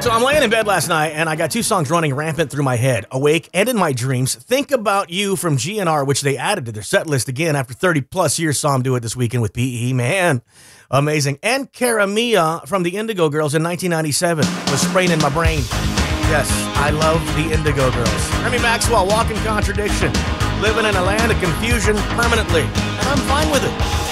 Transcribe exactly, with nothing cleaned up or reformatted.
So I'm laying in bed last night, and I got two songs running rampant through my head, awake and in my dreams. Think About You from G N R, which they added to their set list again after thirty plus years. Saw them do it this weekend with P E. Man, amazing. And Cara Mia from the Indigo Girls in nineteen ninety-seven was spraying in my brain. Yes, I love the Indigo Girls. Remy Maxwell, Walking Contradiction. Living in a land of confusion permanently, and I'm fine with it.